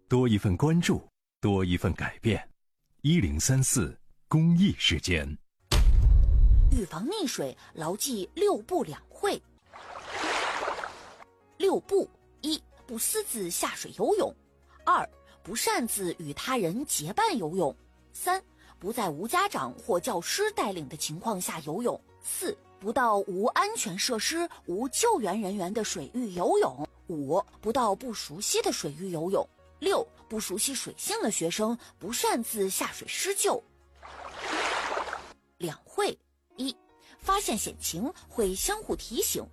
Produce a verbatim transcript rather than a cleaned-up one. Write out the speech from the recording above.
多一份关注，多一份改变。一零三四公益时间。 预防溺水，牢记六不两会。六不：一、不私自下水游泳；二、不擅自与他人结伴游泳；三、不在无家长或教师带领的情况下游泳；四、不到无安全设施、无救援人员的水域游泳；五、不到不熟悉的水域游泳；六、不熟悉水性的学生不擅自下水施救。两会：一、发现险情会相互提醒，